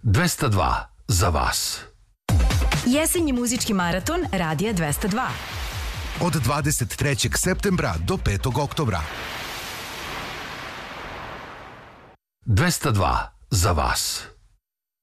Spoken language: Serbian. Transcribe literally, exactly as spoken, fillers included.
dvesta dva za vas. Jesenji muzički maraton Radija dvesta dva. Od dvadeset trećeg septembra do petog oktobra. dvesta dva za vas.